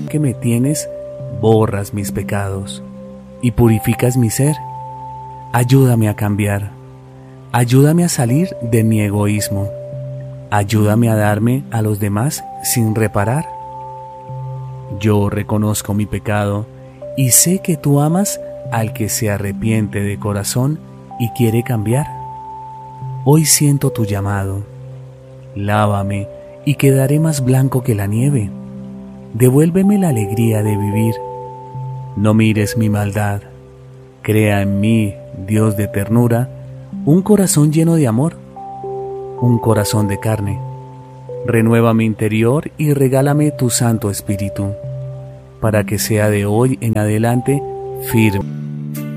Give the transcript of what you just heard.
que me tienes, borras mis pecados y purificas mi ser. Ayúdame a cambiar. Ayúdame a salir de mi egoísmo. Ayúdame a darme a los demás sin reparar. Yo reconozco mi pecado y sé que tú amas al que se arrepiente de corazón y quiere cambiar. Hoy siento tu llamado. Lávame y quedaré más blanco que la nieve. Devuélveme la alegría de vivir. No mires mi maldad. Crea en mí, Dios de ternura, un corazón lleno de amor, un corazón de carne. Renueva mi interior y regálame tu Santo Espíritu, para que sea de hoy en adelante firme.